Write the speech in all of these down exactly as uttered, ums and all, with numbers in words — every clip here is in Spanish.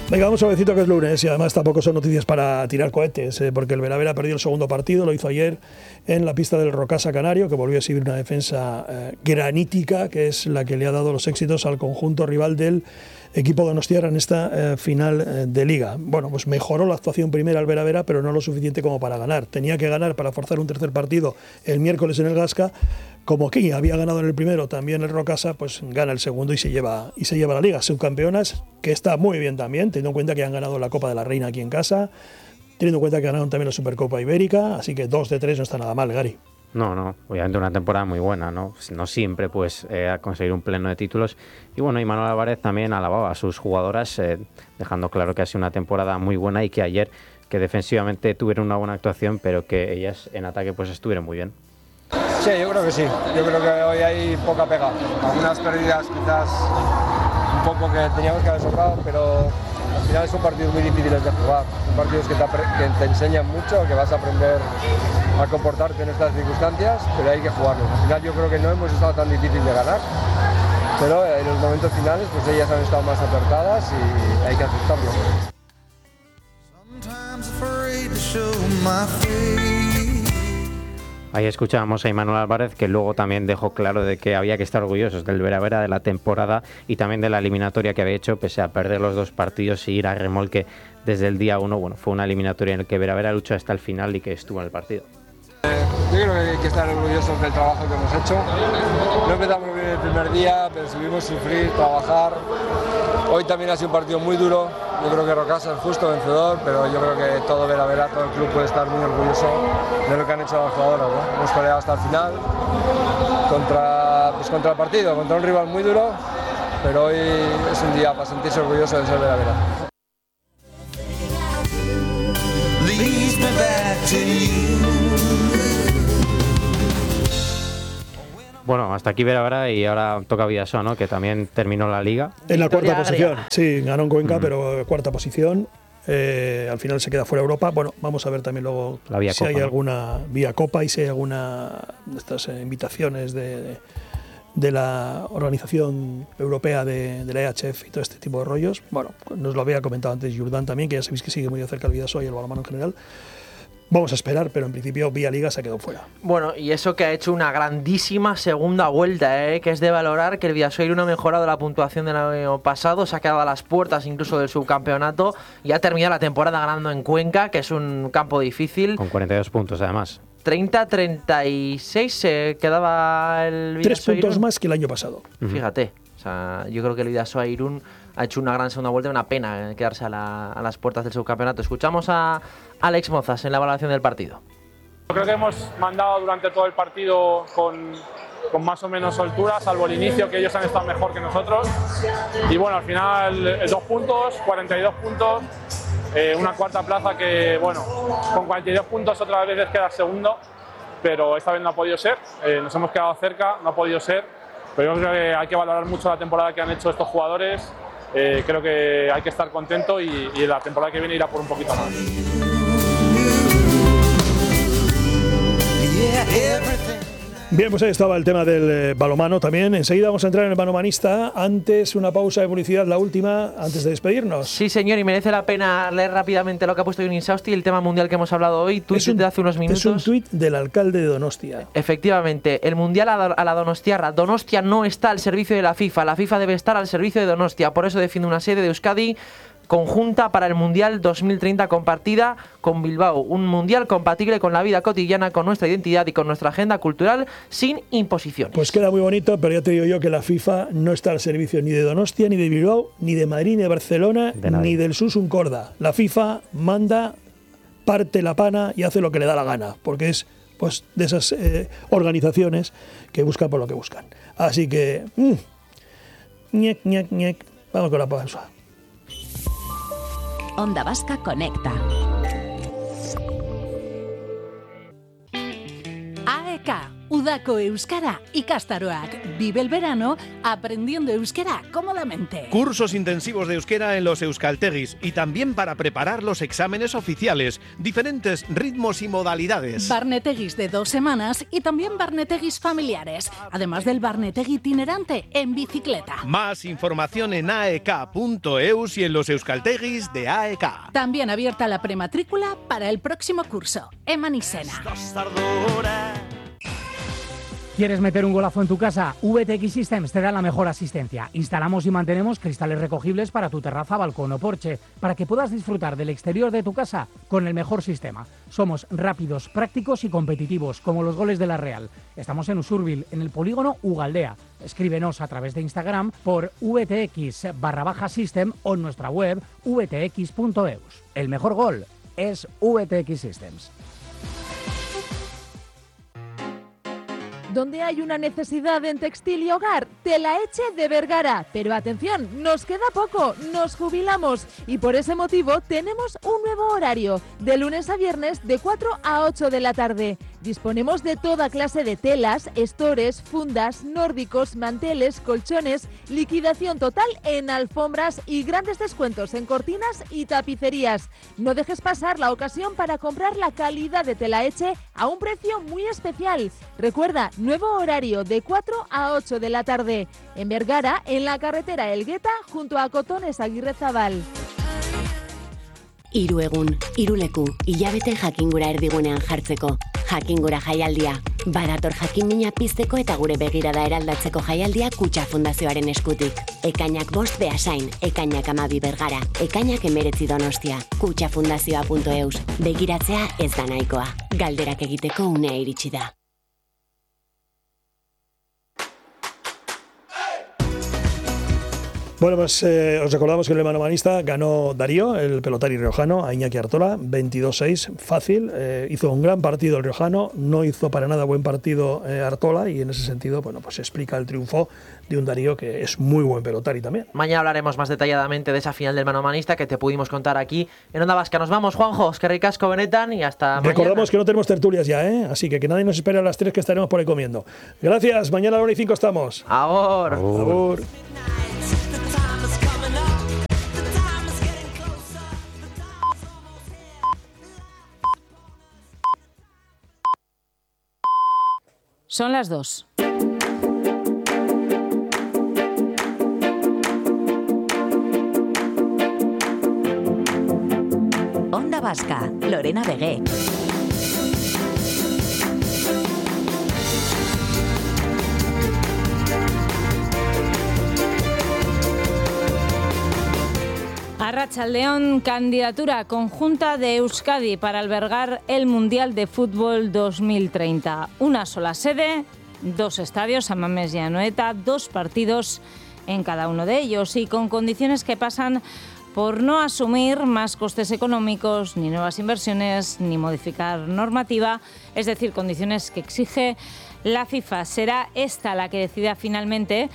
Venga, vamos suavecito que es lunes y además tampoco son noticias para tirar cohetes, eh, porque el Veravera perdió el segundo partido, lo hizo ayer en la pista del Rocasa Canario, que volvió a exhibir una defensa eh, granítica, que es la que le ha dado los éxitos al conjunto rival del equipo donostiarra en esta eh, final eh, de Liga. Bueno, pues mejoró la actuación primera al Veravera, pero no lo suficiente como para ganar. Tenía que ganar para forzar un tercer partido el miércoles en el Gasca. Como aquí había ganado en el primero también el Rocasa, pues gana el segundo y se lleva y se lleva la Liga. Subcampeonas, que está muy bien también, teniendo en cuenta que han ganado la Copa de la Reina aquí en casa, teniendo en cuenta que ganaron también la Supercopa Ibérica, así que dos de tres no está nada mal, Gary. No, no, obviamente una temporada muy buena, ¿no? No siempre pues eh, ha conseguido un pleno de títulos. Y bueno, y Manuel Álvarez también alababa a sus jugadoras, eh, dejando claro que ha sido una temporada muy buena y que ayer, que defensivamente tuvieron una buena actuación, pero que ellas en ataque pues estuvieron muy bien. Sí, yo creo que sí. Yo creo que hoy hay poca pega. Algunas pérdidas quizás un poco que teníamos que haber sobrado, pero al final son partidos muy difíciles de jugar. Son partidos que te, que te enseñan mucho, que vas a aprender a comportarte en estas circunstancias, pero hay que jugarlos. Al final yo creo que no hemos estado tan difícil de ganar, pero en los momentos finales pues ellas han estado más acertadas y hay que aceptarlo. Ahí escuchábamos a Manuel Álvarez, que luego también dejó claro de que había que estar orgullosos del Veravera, de la temporada y también de la eliminatoria que había hecho, pese a perder los dos partidos y ir a remolque desde el día uno. Bueno, fue una eliminatoria en la que Veravera luchó hasta el final y que estuvo en el partido. Yo creo que hay que estar orgullosos del trabajo que hemos hecho. No empezamos bien el primer día, pero subimos sufrir, trabajar. Hoy también ha sido un partido muy duro. Yo creo que Rocasa es justo vencedor, pero yo creo que todo Veravera, todo el club puede estar muy orgulloso de lo que han hecho las jugadoras, ¿no? Hemos peleado hasta el final contra, pues contra el partido, contra un rival muy duro, pero hoy es un día para sentirse orgulloso de ser Veravera. Bueno, hasta aquí Veravera y ahora toca Vidasoa, ¿no? Que también terminó la Liga. En la cuarta Victoria posición. agria. Sí, ganó en Cuenca, Mm. pero cuarta posición. Eh, al final se queda fuera Europa. Bueno, vamos a ver también luego La vía si Copa, hay ¿no? alguna vía Copa y si hay alguna de estas eh, invitaciones de, de, de la Organización Europea de, de la E H F y todo este tipo de rollos. Bueno, nos lo había comentado antes Jordán también, que ya sabéis que sigue muy de cerca el Vidasoa y el balonmano en general. Vamos a esperar, pero en principio vía Liga se ha quedado fuera. Bueno, y eso que ha hecho una grandísima segunda vuelta, ¿eh? Que es de valorar que el Vidasoa no ha mejorado la puntuación del año pasado, se ha quedado a las puertas incluso del subcampeonato y ha terminado la temporada ganando en Cuenca, que es un campo difícil. Con cuarenta y dos puntos además. treinta a treinta y seis se quedaba el Tres Vidasoa puntos Irún. más que el año pasado. Fíjate, o sea, yo creo que el Vidasoa Irún ha hecho una gran segunda vuelta, una pena eh, quedarse a, la, a las puertas del subcampeonato. Escuchamos a Alex Mozas en la valoración del partido. Creo que hemos mandado durante todo el partido con, con más o menos soltura, salvo el inicio, que ellos han estado mejor que nosotros. Y bueno, al final eh, dos puntos, cuarenta y dos puntos, eh, una cuarta plaza que, bueno, con cuarenta y dos puntos otras veces queda segundo, pero esta vez no ha podido ser. Eh, nos hemos quedado cerca, no ha podido ser, pero yo creo que hay que valorar mucho la temporada que han hecho estos jugadores. Eh, creo que hay que estar contento y, y la temporada que viene irá por un poquito más. Bien, pues ahí estaba el tema del eh, balonmano también. Enseguida vamos a entrar en el balomanista. Antes, una pausa de publicidad, la última, antes de despedirnos. Sí, señor, y merece la pena leer rápidamente lo que ha puesto Yunin Sausti, el tema mundial que hemos hablado hoy. Tuit Es un- de hace unos minutos. Es un tuit del alcalde de Donostia. Efectivamente, el mundial a a la Donostiarra. Donostia no está al servicio de la FIFA. La FIFA debe estar al servicio de Donostia. Por eso defiende una sede de Euskadi conjunta para el Mundial dos mil treinta compartida con Bilbao. Un mundial compatible con la vida cotidiana, con nuestra identidad y con nuestra agenda cultural, sin imposiciones. Pues queda muy bonito, pero ya te digo yo que la FIFA no está al servicio ni de Donostia, ni de Bilbao, ni de Madrid, ni de Barcelona, De nadie. ni del Susun Corda. La FIFA manda, parte la pana y hace lo que le da la gana, porque es pues de esas eh, organizaciones que buscan por lo que buscan. Así que, mm, ñec, ñec, ñec. Vamos con la pausa. Onda Vasca Conecta. A E K, Udako Euskara ikastaroak. Vive el verano aprendiendo euskera cómodamente. Cursos intensivos de euskera en los euskaltegis y también para preparar los exámenes oficiales. Diferentes ritmos y modalidades. Barnetegis de dos semanas y también barnetegis familiares. Además del barnetegui itinerante en bicicleta. Más información en a e k punto e u s y en los euskaltegis de A E K. También abierta la prematrícula para el próximo curso. Eman izena. ¿Quieres meter un golazo en tu casa? V T X Systems te da la mejor asistencia. Instalamos y mantenemos cristales recogibles para tu terraza, balcón o porche, para que puedas disfrutar del exterior de tu casa con el mejor sistema. Somos rápidos, prácticos y competitivos, como los goles de la Real. Estamos en Usurbil, en el polígono Ugaldea. Escríbenos a través de Instagram por vtx barra baja system o en nuestra web v t x punto e u s. El mejor gol es V T X Systems. Donde hay una necesidad en textil y hogar, Telaeche de Vergara. Pero atención, nos queda poco, nos jubilamos y por ese motivo tenemos un nuevo horario, de lunes a viernes de cuatro a ocho de la tarde. Disponemos de toda clase de telas, estores, fundas, nórdicos, manteles, colchones, liquidación total en alfombras y grandes descuentos en cortinas y tapicerías. No dejes pasar la ocasión para comprar la calidad de Telaeche a un precio muy especial. Recuerda, nuevo horario de cuatro a ocho de la tarde. En Vergara, en la carretera Elgueta, junto a Cotones Aguirrezabal. Hiru egun, hiru leku, hilabete jakingura erdigunean jartzeko. Jakingura jaialdia. Badator jakinmina pizteko eta gure begirada eraldatzeko jaialdia Kutxa Fundazioaren eskutik. Ekainak bost Beasain, ekainak amabi Bergara, ekainak emeretzi Donostia. kutxa fundazioa puntu e u s. Begiratzea ez da nahikoa. Galderak egiteko unea iritsi da. Bueno, pues eh, os recordamos que el manomanista ganó Darío, el pelotari riojano, a Iñaki Artola, veintidós seis, fácil. Eh, hizo un gran partido el riojano, no hizo para nada buen partido eh, Artola, y en ese sentido, bueno, pues explica el triunfo de un Darío que es muy buen pelotari también. Mañana hablaremos más detalladamente de esa final del manomanista que te pudimos contar aquí en Onda Vasca. Nos vamos, Juanjo, que ricasco benetan y hasta mañana. Recordamos que no tenemos tertulias ya, ¿eh? Así que que nadie nos espere a las tres, que estaremos por ahí comiendo. Gracias, mañana a la hora y cinco estamos. Agur. Agur. Agur. Son las dos. Onda Vasca, Lorena Vegué. Arratsaldeon, candidatura conjunta de Euskadi para albergar el Mundial de Fútbol dos mil treinta. Una sola sede, dos estadios, San Mamés y Anoeta, dos partidos en cada uno de ellos y con condiciones que pasan por no asumir más costes económicos, ni nuevas inversiones, ni modificar normativa, es decir, condiciones que exige la FIFA. Será esta la que decida finalmente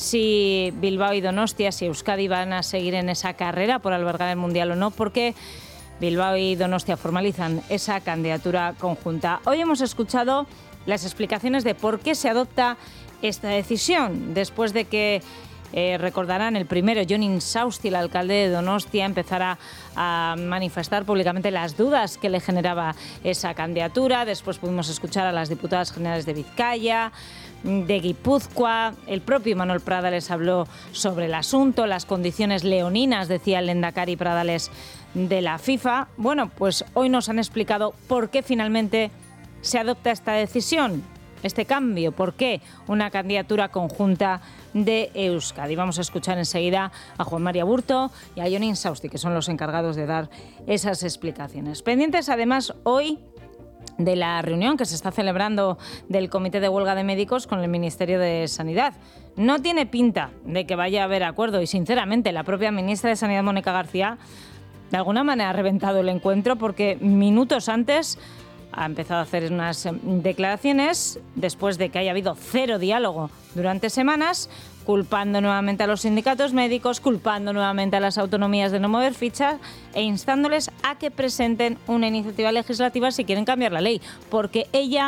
si Bilbao y Donostia, si Euskadi van a seguir en esa carrera por albergar el Mundial o no, porque Bilbao y Donostia formalizan esa candidatura conjunta. Hoy hemos escuchado las explicaciones de por qué se adopta esta decisión, después de que Eh, recordarán, el primero, Jon Insausti, el alcalde de Donostia, empezara a manifestar públicamente las dudas que le generaba esa candidatura. Después pudimos escuchar a las diputadas generales de Vizcaya, de Guipúzcoa. El propio Manuel Pradales habló sobre el asunto, las condiciones leoninas, decía el lehendakari Pradales, de la FIFA. Bueno, pues hoy nos han explicado por qué finalmente se adopta esta decisión, este cambio, por qué una candidatura conjunta de Euskadi. Vamos a escuchar enseguida a Juan María Burto y a Jon Insausti, que son los encargados de dar esas explicaciones. Pendientes además hoy de la reunión que se está celebrando del Comité de Huelga de Médicos con el Ministerio de Sanidad. No tiene pinta de que vaya a haber acuerdo y, sinceramente, la propia ministra de Sanidad, Mónica García, de alguna manera ha reventado el encuentro, porque minutos antes ha empezado a hacer unas declaraciones después de que haya habido cero diálogo durante semanas, culpando nuevamente a los sindicatos médicos, culpando nuevamente a las autonomías de no mover ficha e instándoles a que presenten una iniciativa legislativa si quieren cambiar la ley, porque ella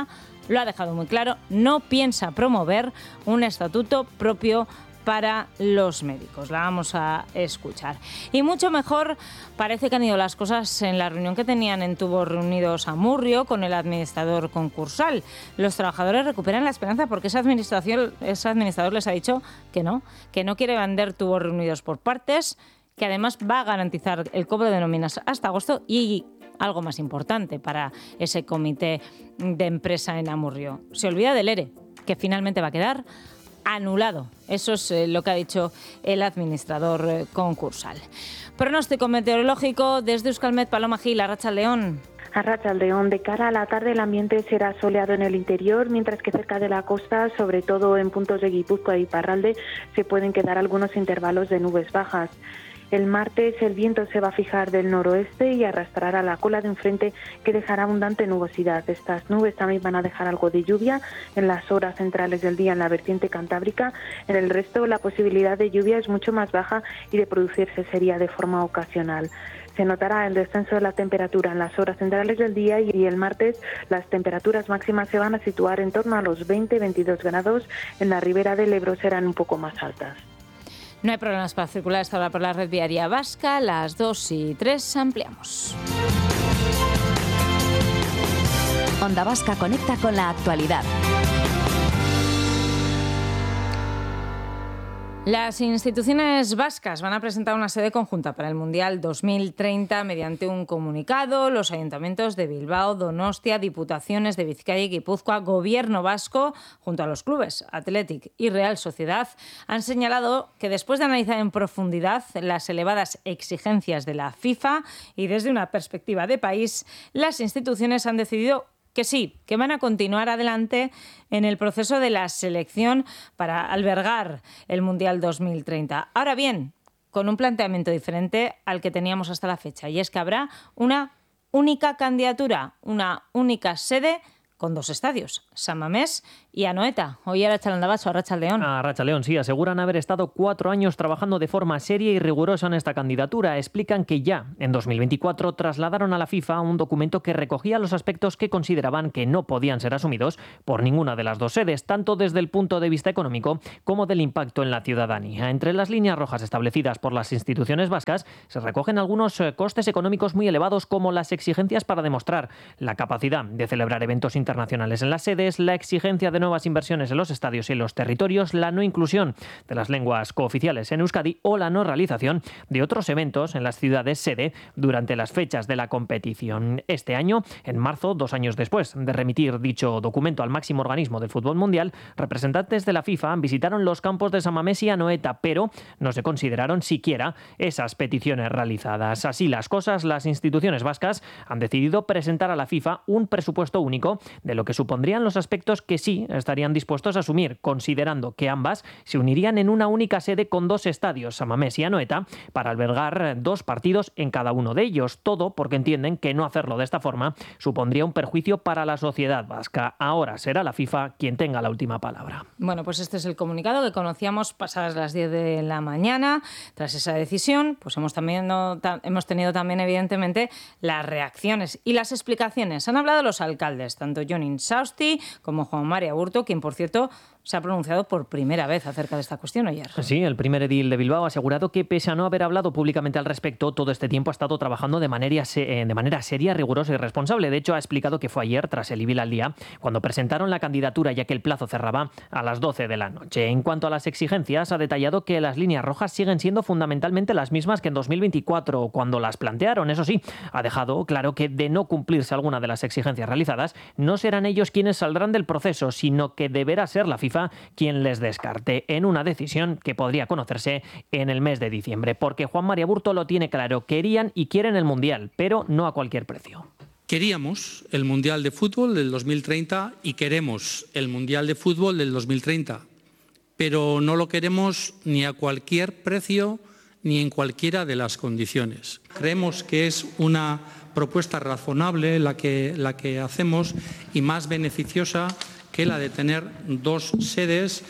lo ha dejado muy claro, no piensa promover un estatuto propio para los médicos. La vamos a escuchar. Y mucho mejor parece que han ido las cosas en la reunión que tenían en Tubos Reunidos Amurrio con el administrador concursal. Los trabajadores recuperan la esperanza porque esa administración, ese administrador les ha dicho que no, que no quiere vender Tubos Reunidos por partes, que además va a garantizar el cobro de nóminas hasta agosto y algo más importante para ese comité de empresa en Amurrio. Se olvida del ERE, que finalmente va a quedar anulado. Eso es eh, lo que ha dicho el administrador eh, concursal. Pronóstico meteorológico desde Euskalmet, Paloma Gil, Arratsaldeon. Arratsaldeon, de cara a la tarde el ambiente será soleado en el interior, mientras que cerca de la costa, sobre todo en puntos de Guipúzcoa y Iparralde, se pueden quedar algunos intervalos de nubes bajas. El martes el viento se va a fijar del noroeste y arrastrará la cola de un frente que dejará abundante nubosidad. Estas nubes también van a dejar algo de lluvia en las horas centrales del día en la vertiente cantábrica. En el resto la posibilidad de lluvia es mucho más baja y de producirse sería de forma ocasional. Se notará el descenso de la temperatura en las horas centrales del día y el martes las temperaturas máximas se van a situar en torno a los veinte a veintidós grados. En la ribera del Ebro serán un poco más altas. No hay problemas para circular esta hora por la red viaria vasca. Las dos y tres ampliamos. Onda Vasca conecta con la actualidad. Las instituciones vascas van a presentar una sede conjunta para el Mundial dos mil treinta mediante un comunicado. Los ayuntamientos de Bilbao, Donostia, Diputaciones de Bizkaia y Guipúzcoa, Gobierno vasco, junto a los clubes Athletic y Real Sociedad, han señalado que después de analizar en profundidad las elevadas exigencias de la FIFA y desde una perspectiva de país, las instituciones han decidido que sí, que van a continuar adelante en el proceso de la selección para albergar el Mundial dos mil treinta. Ahora bien, con un planteamiento diferente al que teníamos hasta la fecha, y es que habrá una única candidatura, una única sede con dos estadios, San Mamés y Anoeta. Hoy Arratsaldeon, Arratsaldeon. Arratsaldeon, sí, aseguran haber estado cuatro años trabajando de forma seria y rigurosa en esta candidatura. Explican que ya en dos mil veinticuatro trasladaron a la FIFA un documento que recogía los aspectos que consideraban que no podían ser asumidos por ninguna de las dos sedes, tanto desde el punto de vista económico como del impacto en la ciudadanía. Entre las líneas rojas establecidas por las instituciones vascas se recogen algunos costes económicos muy elevados, como las exigencias para demostrar la capacidad de celebrar eventos internacionales en las sedes, la exigencia de nuevas inversiones en los estadios y en los territorios, la no inclusión de las lenguas cooficiales en Euskadi o la no realización de otros eventos en las ciudades sede durante las fechas de la competición. Este año, en marzo, dos años después de remitir dicho documento al máximo organismo del fútbol mundial, representantes de la FIFA visitaron los campos de San Mamés y Anoeta, pero no se consideraron siquiera esas peticiones realizadas. Así las cosas, las instituciones vascas han decidido presentar a la FIFA un presupuesto único de lo que supondrían los aspectos que sí estarían dispuestos a asumir, considerando que ambas se unirían en una única sede con dos estadios, San Mamés y Anoeta, para albergar dos partidos en cada uno de ellos. Todo porque entienden que no hacerlo de esta forma supondría un perjuicio para la sociedad vasca. Ahora será la FIFA quien tenga la última palabra. Bueno, pues este es el comunicado que conocíamos pasadas las diez de la mañana. Tras esa decisión, pues hemos, también, no, ta, hemos tenido también, evidentemente, las reacciones y las explicaciones. Han hablado los alcaldes, tanto Jonin Sausti como Juan Mari Aburto, quien, por cierto, se ha pronunciado por primera vez acerca de esta cuestión ayer. Sí, el primer edil de Bilbao ha asegurado que, pese a no haber hablado públicamente al respecto, todo este tiempo ha estado trabajando de manera, de manera seria, rigurosa y responsable. De hecho, ha explicado que fue ayer, tras el Ibil al día, cuando presentaron la candidatura, ya que el plazo cerraba a las doce de la noche. En cuanto a las exigencias, ha detallado que las líneas rojas siguen siendo fundamentalmente las mismas que en dos mil veinticuatro, cuando las plantearon. Eso sí, ha dejado claro que, de no cumplirse alguna de las exigencias realizadas, no serán ellos quienes saldrán del proceso, sino que deberá ser la FIFA quien les descarte, en una decisión que podría conocerse en el mes de diciembre, porque Juan Mari Aburto lo tiene claro: querían y quieren el Mundial, pero no a cualquier precio. Queríamos el Mundial de Fútbol del dos mil treinta y queremos el Mundial de Fútbol del dos mil treinta, pero no lo queremos ni a cualquier precio ni en cualquiera de las condiciones. Creemos que es una propuesta razonable la que, la que hacemos y más beneficiosa que la de tener dos sedes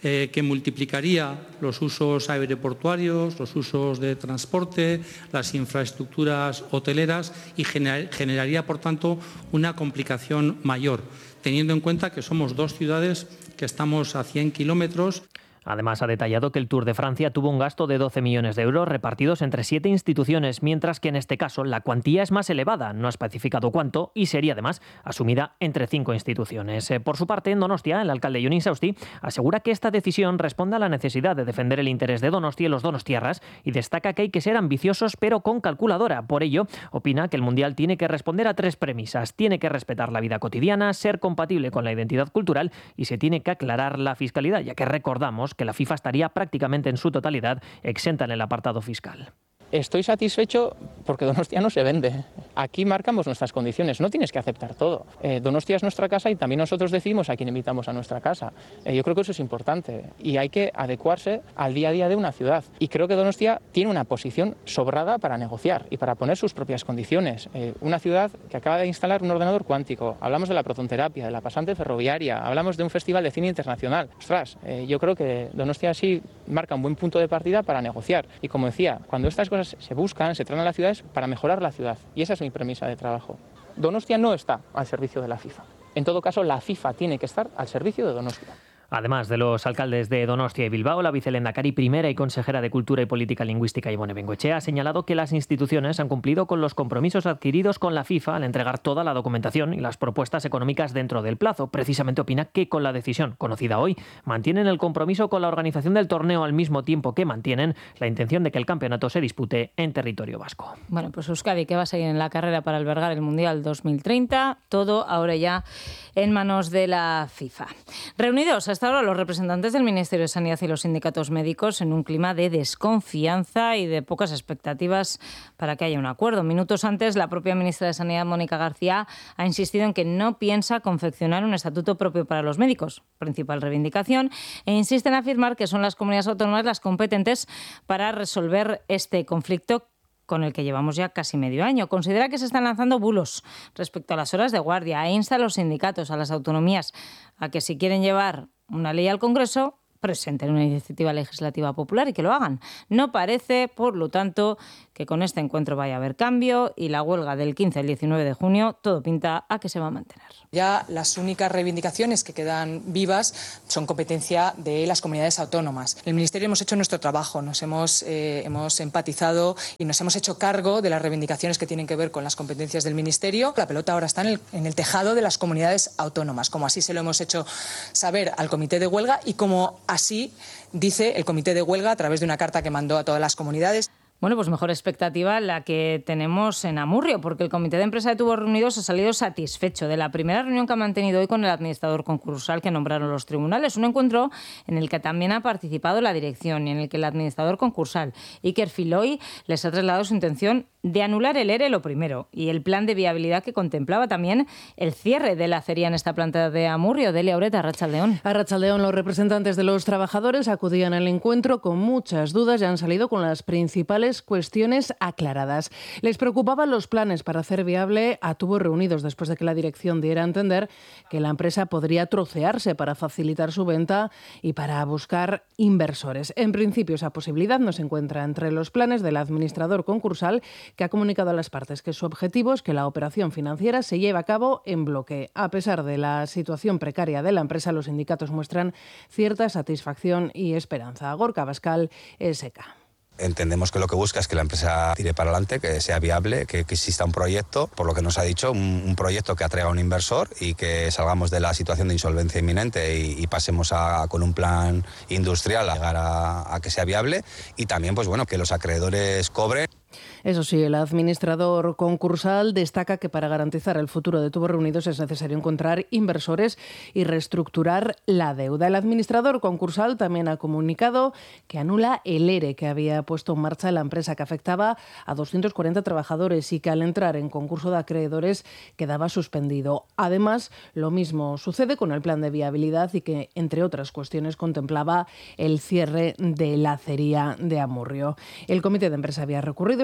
eh, que multiplicaría los usos aeroportuarios, los usos de transporte, las infraestructuras hoteleras y gener- generaría, por tanto, una complicación mayor, teniendo en cuenta que somos dos ciudades que estamos a cien kilómetros. Además, ha detallado que el Tour de Francia tuvo un gasto de doce millones de euros repartidos entre siete instituciones, mientras que en este caso la cuantía es más elevada, no ha especificado cuánto, y sería además asumida entre cinco instituciones. Por su parte, en Donostia, el alcalde Jon Insausti asegura que esta decisión responde a la necesidad de defender el interés de Donostia y los donostiarras y destaca que hay que ser ambiciosos pero con calculadora. Por ello, opina que el Mundial tiene que responder a tres premisas. Tiene que respetar la vida cotidiana, ser compatible con la identidad cultural y se tiene que aclarar la fiscalidad, ya que recordamos que la FIFA estaría prácticamente en su totalidad exenta en el apartado fiscal. Estoy satisfecho porque Donostia no se vende. Aquí marcamos nuestras condiciones, no tienes que aceptar todo. Eh, Donostia es nuestra casa y también nosotros decidimos a quién invitamos a nuestra casa. Eh, yo creo que eso es importante y hay que adecuarse al día a día de una ciudad. Y creo que Donostia tiene una posición sobrada para negociar y para poner sus propias condiciones. Eh, una ciudad que acaba de instalar un ordenador cuántico, hablamos de la protonterapia, de la pasante ferroviaria, hablamos de un festival de cine internacional. Ostras, eh, yo creo que Donostia sí marca un buen punto de partida para negociar. Y como decía, cuando estas cosas se buscan, se traen a las ciudades para mejorar la ciudad. Y esa es mi premisa de trabajo. Donostia no está al servicio de la FIFA. En todo caso, la FIFA tiene que estar al servicio de Donostia. Además de los alcaldes de Donostia y Bilbao, la vicelendakari primera y consejera de Cultura y Política Lingüística Ibone Bengoechea ha señalado que las instituciones han cumplido con los compromisos adquiridos con la FIFA al entregar toda la documentación y las propuestas económicas dentro del plazo. Precisamente opina que con la decisión conocida hoy mantienen el compromiso con la organización del torneo al mismo tiempo que mantienen la intención de que el campeonato se dispute en territorio vasco. Bueno, pues Euskadi, que va a seguir en la carrera para albergar el Mundial dos mil treinta, todo ahora ya en manos de la FIFA. Reunidos hasta ahora los representantes del Ministerio de Sanidad y los sindicatos médicos en un clima de desconfianza y de pocas expectativas para que haya un acuerdo. Minutos antes, la propia ministra de Sanidad, Mónica García, ha insistido en que no piensa confeccionar un estatuto propio para los médicos, principal reivindicación, e insiste en afirmar que son las comunidades autónomas las competentes para resolver este conflicto con el que llevamos ya casi medio año. Considera que se están lanzando bulos respecto a las horas de guardia e insta a los sindicatos, a las autonomías, a que si quieren llevar una ley al Congreso, presenten una iniciativa legislativa popular y que lo hagan. No parece, por lo tanto, que con este encuentro vaya a haber cambio y la huelga del quince al diecinueve de junio todo pinta a que se va a mantener. Ya las únicas reivindicaciones que quedan vivas son competencia de las comunidades autónomas. En el Ministerio hemos hecho nuestro trabajo, nos hemos, eh, hemos empatizado y nos hemos hecho cargo de las reivindicaciones que tienen que ver con las competencias del Ministerio. La pelota ahora está en el, en el tejado de las comunidades autónomas, como así se lo hemos hecho saber al Comité de Huelga y como así dice el Comité de Huelga a través de una carta que mandó a todas las comunidades. Bueno, pues mejor expectativa la que tenemos en Amurrio, porque el Comité de Empresa de Tubos Reunidos ha salido satisfecho de la primera reunión que ha mantenido hoy con el administrador concursal que nombraron los tribunales. Un encuentro en el que también ha participado la dirección y en el que el administrador concursal, Iker Filoy, les ha trasladado su intención de anular el ERE, lo primero, y el plan de viabilidad que contemplaba también el cierre de la acería en esta planta de Amurrio. Delia Oreta, Arratsaldeón. Arratsaldeón, los representantes de los trabajadores acudían al encuentro con muchas dudas y han salido con las principales cuestiones aclaradas. Les preocupaban los planes para hacer viable a Tubos Reunidos después de que la dirección diera a entender que la empresa podría trocearse para facilitar su venta y para buscar inversores. En principio, esa posibilidad no se encuentra entre los planes del administrador concursal, que ha comunicado a las partes que su objetivo es que la operación financiera se lleve a cabo en bloque. A pesar de la situación precaria de la empresa, los sindicatos muestran cierta satisfacción y esperanza. Gorka Abascal, E S K. Entendemos que lo que busca es que la empresa tire para adelante, que sea viable, que, que exista un proyecto, por lo que nos ha dicho, un, un proyecto que atraiga a un inversor y que salgamos de la situación de insolvencia inminente y, y pasemos a, con un plan industrial a llegar a, a que sea viable y también, pues bueno, que los acreedores cobren. Eso sí, el administrador concursal destaca que para garantizar el futuro de Tubos Reunidos es necesario encontrar inversores y reestructurar la deuda. El administrador concursal también ha comunicado que anula el ERE que había puesto en marcha la empresa, que afectaba a doscientos cuarenta trabajadores y que al entrar en concurso de acreedores quedaba suspendido. Además, lo mismo sucede con el plan de viabilidad y que, entre otras cuestiones, contemplaba el cierre de la acería de Amurrio. El comité de empresa había recurrido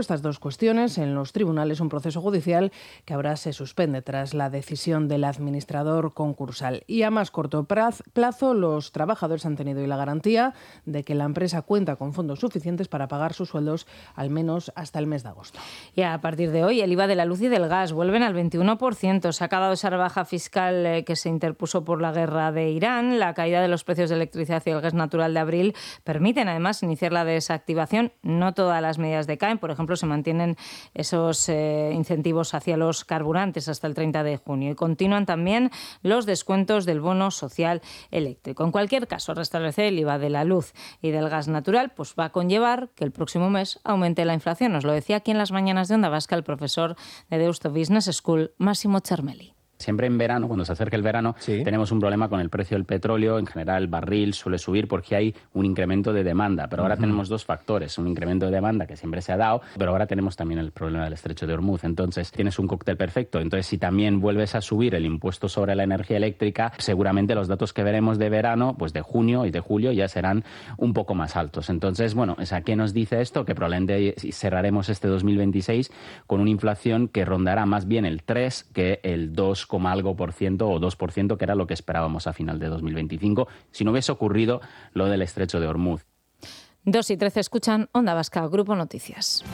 estas dos cuestiones en los tribunales, un proceso judicial que ahora se suspende tras la decisión del administrador concursal. Y a más corto plazo, los trabajadores han tenido hoy la garantía de que la empresa cuenta con fondos suficientes para pagar sus sueldos al menos hasta el mes de agosto. Y a partir de hoy, el I V A de la luz y del gas vuelven al veintiuno por ciento. Se ha acabado esa rebaja fiscal eh, que se interpuso por la guerra de Irán. La caída de los precios de electricidad y el gas natural de abril permiten además iniciar la desactivación. No todas las medidas decaen. Por ejemplo, se mantienen esos eh, incentivos hacia los carburantes hasta el treinta de junio. Y continúan también los descuentos del bono social eléctrico. En cualquier caso, restablecer el I V A de la luz y del gas natural pues va a conllevar que el próximo mes aumente la inflación. Nos lo decía aquí en las mañanas de Onda Vasca el profesor de Deusto Business School, Massimo Cermelli. Siempre en verano, cuando se acerca el verano, sí. tenemos un problema con el precio del petróleo. En general, el barril suele subir porque hay un incremento de demanda. Pero ahora uh-huh. tenemos dos factores. Un incremento de demanda que siempre se ha dado, pero ahora tenemos también el problema del estrecho de Hormuz. Entonces, tienes un cóctel perfecto. Entonces, si también vuelves a subir el impuesto sobre la energía eléctrica, seguramente los datos que veremos de verano, pues de junio y de julio, ya serán un poco más altos. Entonces, bueno, ¿a qué nos dice esto? Que probablemente cerraremos este dos mil veintiséis con una inflación que rondará más bien el tres que el dos algo por ciento o dos por ciento, que era lo que esperábamos a final de dos mil veinticinco, si no hubiese ocurrido lo del estrecho de Hormuz. dos y trece escuchan Onda Vasca, Grupo Noticias.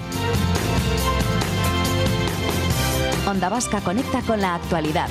Onda Vasca conecta con la actualidad.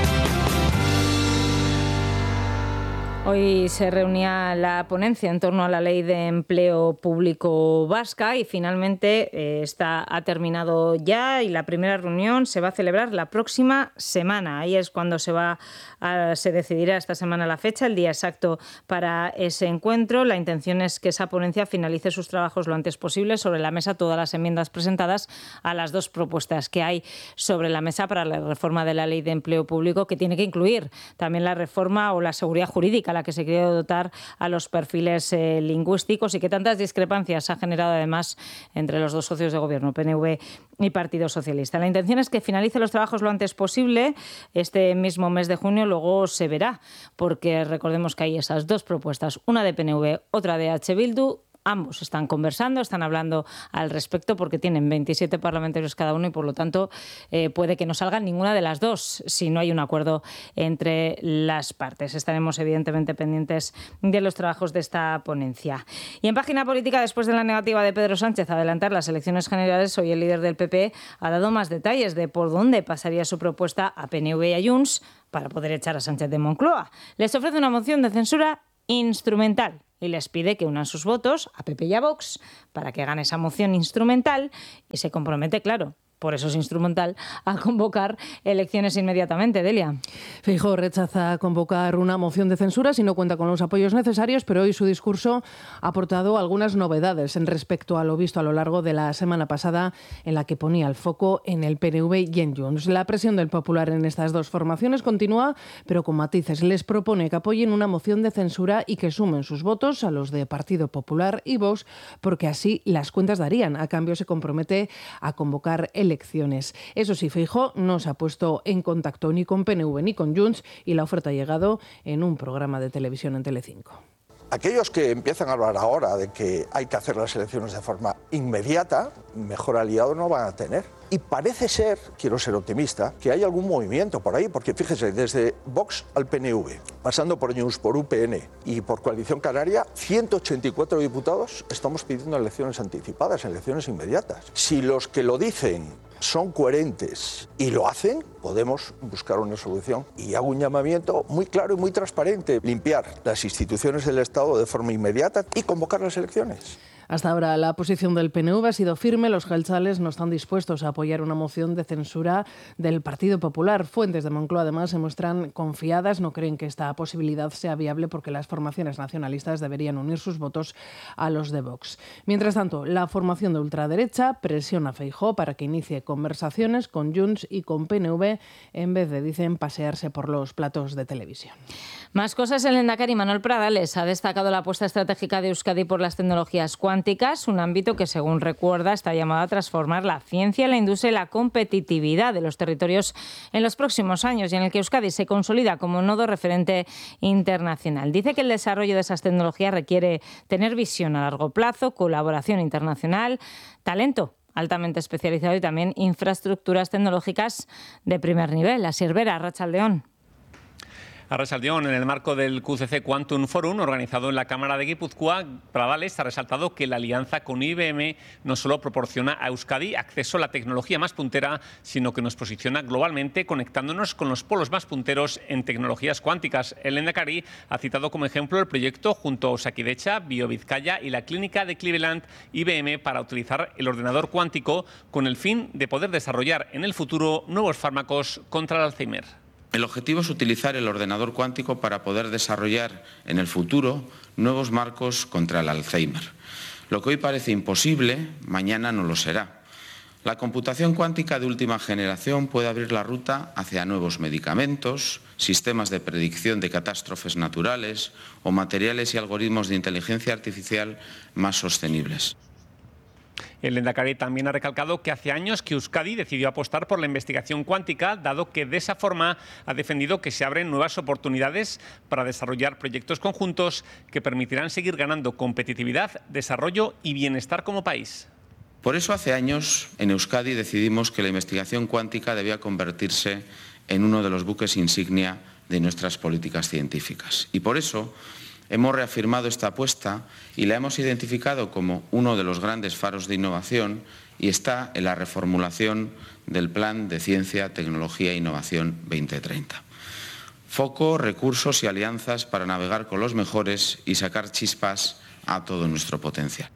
Hoy se reunía la ponencia en torno a la Ley de Empleo Público Vasca y finalmente eh, esta ha terminado ya y la primera reunión se va a celebrar la próxima semana. Ahí es cuando se va a, se decidirá esta semana la fecha, el día exacto para ese encuentro. La intención es que esa ponencia finalice sus trabajos lo antes posible. Sobre la mesa todas las enmiendas presentadas a las dos propuestas que hay sobre la mesa para la reforma de la Ley de Empleo Público, que tiene que incluir también la reforma o la seguridad jurídica, la que se quiere dotar a los perfiles eh, lingüísticos y que tantas discrepancias ha generado además entre los dos socios de gobierno, P N V y Partido Socialista. La intención es que finalice los trabajos lo antes posible. Este mismo mes de junio luego se verá, porque recordemos que hay esas dos propuestas, una de P N V, otra de H. Bildu. Ambos están conversando, están hablando al respecto porque tienen veintisiete parlamentarios cada uno y por lo tanto eh, puede que no salga ninguna de las dos si no hay un acuerdo entre las partes. Estaremos evidentemente pendientes de los trabajos de esta ponencia. Y en página política, después de la negativa de Pedro Sánchez a adelantar las elecciones generales, hoy el líder del P P ha dado más detalles de por dónde pasaría su propuesta a P N V y a Junts para poder echar a Sánchez de Moncloa. Les ofrece una moción de censura instrumental y les pide que unan sus votos a P P y a Vox para que gane esa moción instrumental y se compromete, claro, por eso es instrumental, a convocar elecciones inmediatamente. Delia. Feijóo rechaza convocar una moción de censura si no cuenta con los apoyos necesarios, pero hoy su discurso ha aportado algunas novedades en respecto a lo visto a lo largo de la semana pasada, en la que ponía el foco en el P N V y en Junts. La presión del Popular en estas dos formaciones continúa, pero con matices. Les propone que apoyen una moción de censura y que sumen sus votos a los de Partido Popular y Vox, porque así las cuentas darían. A cambio, se compromete a convocar elecciones. Elecciones. Eso sí, Feijóo no se ha puesto en contacto ni con P N V ni con Junts y la oferta ha llegado en un programa de televisión en Telecinco. Aquellos que empiezan a hablar ahora de que hay que hacer las elecciones de forma inmediata, mejor aliado no van a tener. Y parece ser, quiero ser optimista, que hay algún movimiento por ahí, porque fíjese, desde Vox al P N V, pasando por Junts, por U P N y por Coalición Canaria, ciento ochenta y cuatro diputados estamos pidiendo elecciones anticipadas, elecciones inmediatas. Si los que lo dicen son coherentes y lo hacen, podemos buscar una solución. Y hago un llamamiento muy claro y muy transparente: limpiar las instituciones del Estado de forma inmediata y convocar las elecciones. Hasta ahora la posición del P N V ha sido firme. Los jeltzales no están dispuestos a apoyar una moción de censura del Partido Popular. Fuentes de Moncloa además se muestran confiadas, no creen que esta posibilidad sea viable porque las formaciones nacionalistas deberían unir sus votos a los de Vox. Mientras tanto, la formación de ultraderecha presiona a Feijóo para que inicie conversaciones con Junts y con P N V en vez de, dicen, pasearse por los platos de televisión. Más cosas. El lehendakari Manuel Pradales ha destacado la apuesta estratégica de Euskadi por las tecnologías cuánticas, un ámbito que, según recuerda, está llamado a transformar la ciencia, la industria y la competitividad de los territorios en los próximos años, y en el que Euskadi se consolida como nodo referente internacional. Dice que el desarrollo de esas tecnologías requiere tener visión a largo plazo, colaboración internacional, talento altamente especializado y también infraestructuras tecnológicas de primer nivel. Asier Vera, Arratsaldeon. Arratsaldeon, en el marco del Q C C Quantum Forum, organizado en la Cámara de Guipúzcoa, Pradales ha resaltado que la alianza con I B M no solo proporciona a Euskadi acceso a la tecnología más puntera, sino que nos posiciona globalmente conectándonos con los polos más punteros en tecnologías cuánticas. El Lehendakari ha citado como ejemplo el proyecto junto a Osakidecha, BioVizcaya y la Clínica de Cleveland I B M para utilizar el ordenador cuántico con el fin de poder desarrollar en el futuro nuevos fármacos contra el Alzheimer. El objetivo es utilizar el ordenador cuántico para poder desarrollar en el futuro nuevos marcos contra el Alzheimer. Lo que hoy parece imposible, mañana no lo será. La computación cuántica de última generación puede abrir la ruta hacia nuevos medicamentos, sistemas de predicción de catástrofes naturales o materiales y algoritmos de inteligencia artificial más sostenibles. El Lehendakari también ha recalcado que hace años que Euskadi decidió apostar por la investigación cuántica, dado que de esa forma ha defendido que se abren nuevas oportunidades para desarrollar proyectos conjuntos que permitirán seguir ganando competitividad, desarrollo y bienestar como país. Por eso hace años en Euskadi decidimos que la investigación cuántica debía convertirse en uno de los buques insignia de nuestras políticas científicas. Y por eso hemos reafirmado esta apuesta y la hemos identificado como uno de los grandes faros de innovación y está en la reformulación del Plan de Ciencia, Tecnología e Innovación veinte treinta. Foco, recursos y alianzas para navegar con los mejores y sacar chispas a todo nuestro potencial.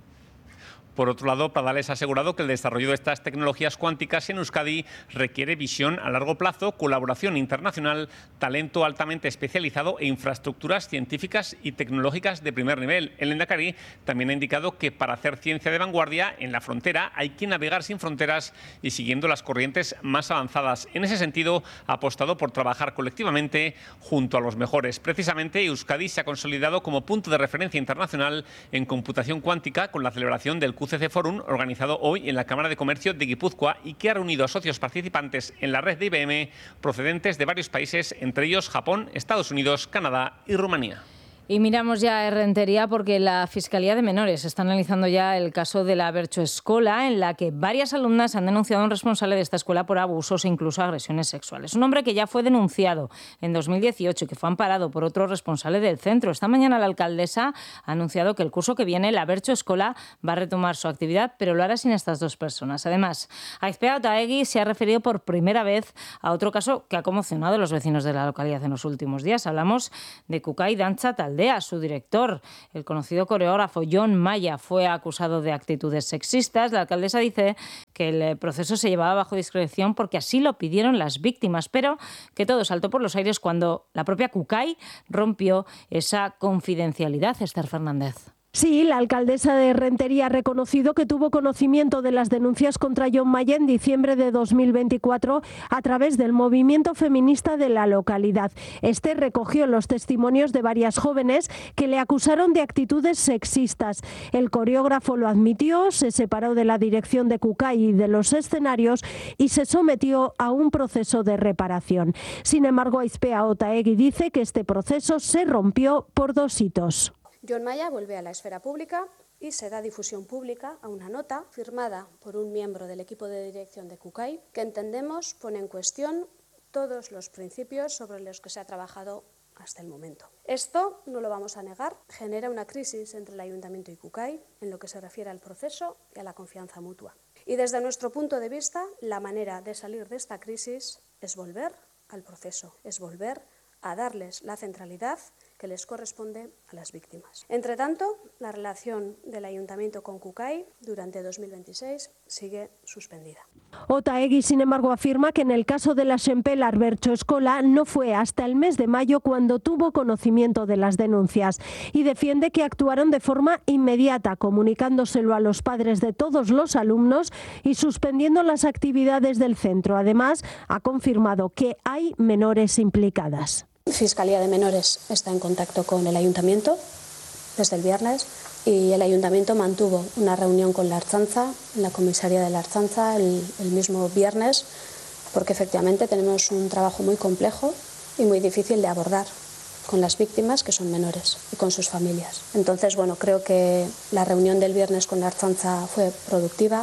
Por otro lado, Pradales ha asegurado que el desarrollo de estas tecnologías cuánticas en Euskadi requiere visión a largo plazo, colaboración internacional, talento altamente especializado e infraestructuras científicas y tecnológicas de primer nivel. El Lehendakari también ha indicado que para hacer ciencia de vanguardia en la frontera hay que navegar sin fronteras y siguiendo las corrientes más avanzadas. En ese sentido, ha apostado por trabajar colectivamente junto a los mejores. Precisamente, Euskadi se ha consolidado como punto de referencia internacional en computación cuántica con la celebración del Q C C Forum, organizado hoy en la Cámara de Comercio de Guipúzcoa y que ha reunido a socios participantes en la red de I B M procedentes de varios países, entre ellos Japón, Estados Unidos, Canadá y Rumanía. Y miramos ya a Errentería porque la Fiscalía de Menores está analizando ya el caso de la Bercho Escola, en la que varias alumnas han denunciado a un responsable de esta escuela por abusos e incluso agresiones sexuales. Un hombre que ya fue denunciado en dos mil dieciocho y que fue amparado por otro responsable del centro. Esta mañana la alcaldesa ha anunciado que el curso que viene la Bercho Escola va a retomar su actividad, pero lo hará sin estas dos personas. Además, Aizpea Otaegui se ha referido por primera vez a otro caso que ha conmocionado a los vecinos de la localidad en los últimos días. Hablamos de Kukai Dantza Taldea. Su director, el conocido coreógrafo John Maya, fue acusado de actitudes sexistas. La alcaldesa dice que el proceso se llevaba bajo discreción porque así lo pidieron las víctimas, pero que todo saltó por los aires cuando la propia Kukai rompió esa confidencialidad. Esther Fernández. Sí, la alcaldesa de Rentería ha reconocido que tuvo conocimiento de las denuncias contra John Maya en diciembre de dos mil veinticuatro a través del movimiento feminista de la localidad. Este recogió los testimonios de varias jóvenes que le acusaron de actitudes sexistas. El coreógrafo lo admitió, se separó de la dirección de Kukai y de los escenarios y se sometió a un proceso de reparación. Sin embargo, Aizpea Otaegui dice que este proceso se rompió por dos hitos. John Maya vuelve a la esfera pública y se da difusión pública a una nota firmada por un miembro del equipo de dirección de Kukai que entendemos pone en cuestión todos los principios sobre los que se ha trabajado hasta el momento. Esto, no lo vamos a negar, genera una crisis entre el Ayuntamiento y Kukai en lo que se refiere al proceso y a la confianza mutua. Y desde nuestro punto de vista, la manera de salir de esta crisis es volver al proceso, es volver a darles la centralidad que les corresponde a las víctimas. Entre tanto, la relación del Ayuntamiento con Kukai durante dos mil veintiséis sigue suspendida. Otaegui, sin embargo, afirma que en el caso de la Xempelar Bercho Escola no fue hasta el mes de mayo cuando tuvo conocimiento de las denuncias y defiende que actuaron de forma inmediata, comunicándoselo a los padres de todos los alumnos y suspendiendo las actividades del centro. Además, ha confirmado que hay menores implicadas. Fiscalía de Menores está en contacto con el Ayuntamiento desde el viernes y el Ayuntamiento mantuvo una reunión con la Ertzaintza, en la comisaría de la Ertzaintza, el, el mismo viernes, porque efectivamente tenemos un trabajo muy complejo y muy difícil de abordar con las víctimas, que son menores, y con sus familias. Entonces, bueno, creo que la reunión del viernes con la Ertzaintza fue productiva,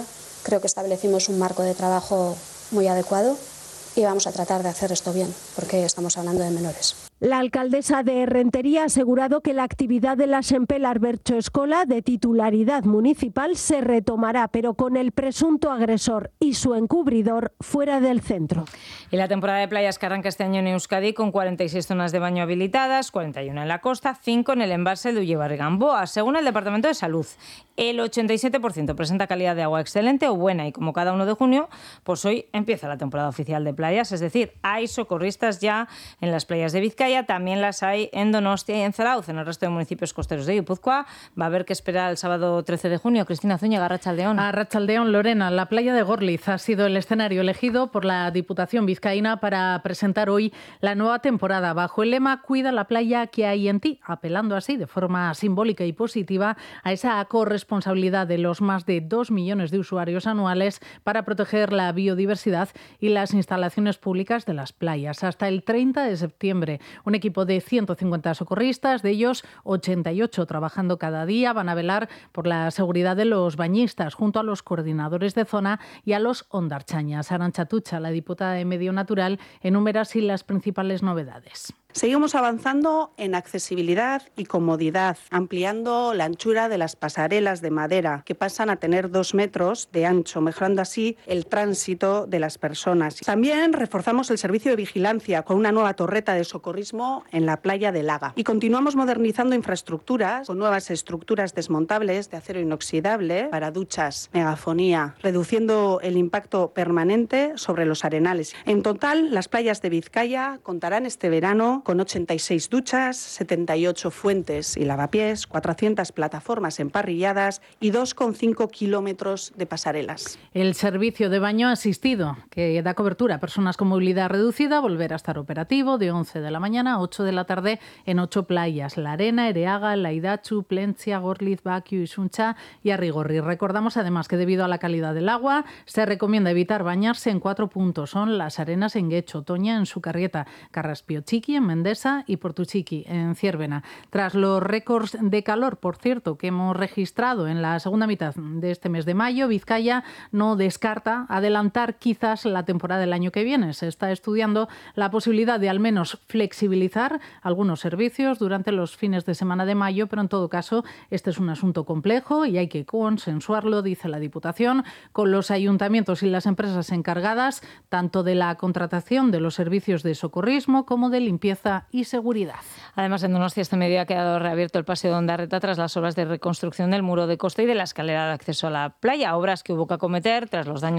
Creo que establecimos un marco de trabajo muy adecuado y vamos a tratar de hacer esto bien, porque estamos hablando de menores. La alcaldesa de Rentería ha asegurado que la actividad de la Sempel Arbercho Escola, de titularidad municipal, se retomará, pero con el presunto agresor y su encubridor fuera del centro. Y la temporada de playas que arranca este año en Euskadi con cuarenta y seis zonas de baño habilitadas, cuarenta y una en la costa, cinco en el embalse de Ullebarri-Gamboa. Según el Departamento de Salud, el ochenta y siete por ciento presenta calidad de agua excelente o buena, y como cada uno de junio, pues hoy empieza la temporada oficial de playas, es decir, hay socorristas ya en las playas de Vizcaya, también las hay en Donostia y en Zarauz. En el resto de municipios costeros de Guipúzcoa va a haber que esperar el sábado trece de junio. Cristina Zúñiga, Arratsaldeón. Arratsaldeón, Lorena. La playa de Gorliz ha sido el escenario elegido por la Diputación vizcaína para presentar hoy la nueva temporada bajo el lema Cuida la playa que hay en ti, apelando así de forma simbólica y positiva a esa corresponsabilidad de los más de dos millones de usuarios anuales para proteger la biodiversidad y las instalaciones públicas de las playas. Hasta el treinta de septiembre, un equipo de ciento cincuenta socorristas, de ellos ochenta y ocho trabajando cada día, van a velar por la seguridad de los bañistas junto a los coordinadores de zona y a los ondarchañas. Arantxa Tucha, la diputada de Medio Natural, enumera así las principales novedades. Seguimos avanzando en accesibilidad y comodidad, ampliando la anchura de las pasarelas de madera, que pasan a tener dos metros de ancho, mejorando así el tránsito de las personas. También reforzamos el servicio de vigilancia con una nueva torreta de socorrismo en la playa de Laga. Y continuamos modernizando infraestructuras con nuevas estructuras desmontables de acero inoxidable para duchas, megafonía, reduciendo el impacto permanente sobre los arenales. En total, las playas de Vizcaya contarán este verano con ochenta y seis duchas, setenta y ocho fuentes y lavapiés, cuatrocientas plataformas emparrilladas y dos coma cinco kilómetros de pasarelas. El servicio de baño asistido, que da cobertura a personas con movilidad reducida, volverá a estar operativo de once de la mañana a ocho de la tarde en ocho playas: La Arena, Ereaga, Laidatxu, Plentzia, Gorliz, Baquio, Isuncha y Arrigorri. Recordamos además que debido a la calidad del agua se recomienda evitar bañarse en cuatro puntos. Son Las Arenas en Guecho, Toña en Sucarrieta, Carraspio Chiqui en Mendesa y Portuchiqui en Ciervena. Tras los récords de calor, por cierto, que hemos registrado en la segunda mitad de este mes de mayo, Vizcaya no descarta adelantar quizás la temporada del año que viene. Se está estudiando la posibilidad de al menos flexibilizar algunos servicios durante los fines de semana de mayo, pero en todo caso este es un asunto complejo y hay que consensuarlo, dice la Diputación, con los ayuntamientos y las empresas encargadas tanto de la contratación de los servicios de socorrismo como de limpieza y seguridad. Además, en Donostia este mediodía ha quedado reabierto el paseo de Ondarreta tras las obras de reconstrucción del muro de costa y de la escalera de acceso a la playa, obras que hubo que acometer tras los daños